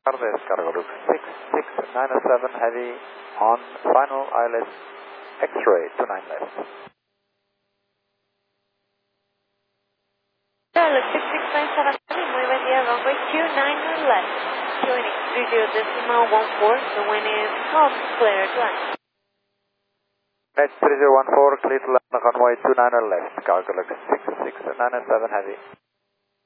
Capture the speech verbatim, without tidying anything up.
This cargo looks six six nine seven heavy on final I L S X-ray two nine left. Charlotte six six nine seven heavy, muy buen día, runway two nine left. Joining three zero decimal one four, the wind is calm, clear to land. Net three zero one four, clear to land, runway two nine left, cargo looks six six nine seven heavy.